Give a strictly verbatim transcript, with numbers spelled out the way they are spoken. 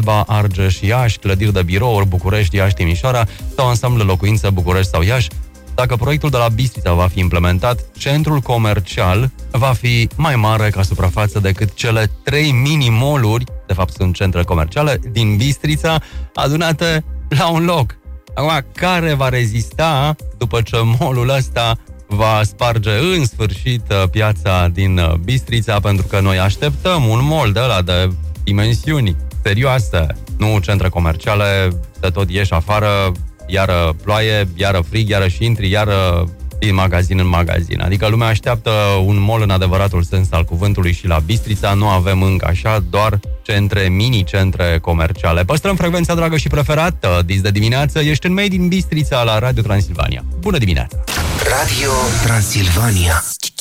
Suceava, Argeș, Iași, clădiri de birouri, București, Iași, Timișoara sau ansamblu de locuință București sau Iași. Dacă proiectul de la Bistrița va fi implementat, centrul comercial va fi mai mare ca suprafață decât cele trei mini-mall-uri, de fapt sunt centre comerciale, din Bistrița, adunate la un loc. Acum, care va rezista după ce mall-ul ăsta va sparge în sfârșit piața din Bistrița, pentru că noi așteptăm un mall de ăla de dimensiuni serioase, nu centre comerciale, de tot ieși afară, iară ploaie, iară frig, iară și intri, iară din magazin în magazin. Adică lumea așteaptă un mall în adevăratul sens al cuvântului și la Bistrița nu avem încă așa, doar centre, mini-centre comerciale. Păstrăm frecvența dragă și preferată, dis de dimineață, ești în Made in Bistrița la Radio Transilvania. Bună dimineața! Radio Transilvania.